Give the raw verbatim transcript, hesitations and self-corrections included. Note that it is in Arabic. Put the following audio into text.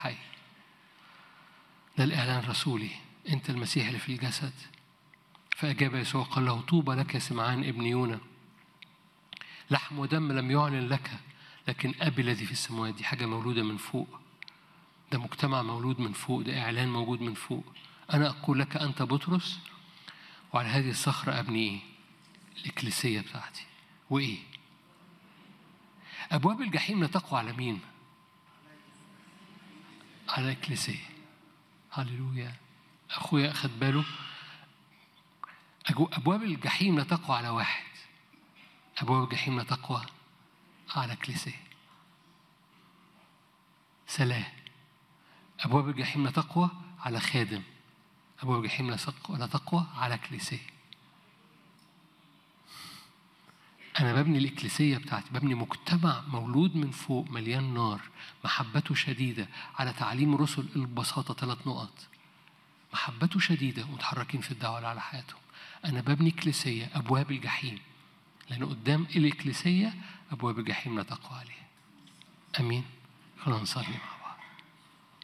حي. ده الإعلان الرسولي، أنت المسيح اللي في الجسد. فأجاب يسوع قال له طوبى لك يا سمعان ابن يونا، لحم ودم لم يعلن لك لكن أبي الذي في السماوات. دي حاجة مولودة من فوق، ده مجتمع مولود من فوق، ده إعلان موجود من فوق. أنا أقول لك أنت بطرس وعلى هذه الصخرة أبني إيه؟ الإكليسية بتاعتي. وإيه؟ أبواب الجحيم لا تقوى على مين؟ على الإكليسية. هللويا. أخويا أخذ باله، أبواب الجحيم لا تقوى على واحد، أبواب الجحيم لا تقوى على إكليسية. سلام. أبواب الجحيم لا تقوى على خادم، أبواب الجحيم لا تقوى على إكليسية. أنا ببني الإكليسية بتاعتي، ببني مجتمع مولود من فوق مليان نار، محبته شديدة على تعليم رسل البساطة. ثلاث نقط: محبته شديدة ومتحركين في الدعوة على حياتهم. أنا ببني إكليسية أبواب الجحيم، لأن قدام الإكليسية أبواب الجحيم لا تقوى عليها. أمين. خلونا نصلي.